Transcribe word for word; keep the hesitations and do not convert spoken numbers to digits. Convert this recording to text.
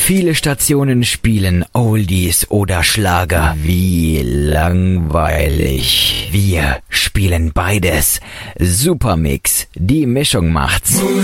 Viele Stationen spielen Oldies oder Schlager. Wie langweilig. Wir spielen beides. Supermix, die Mischung macht's.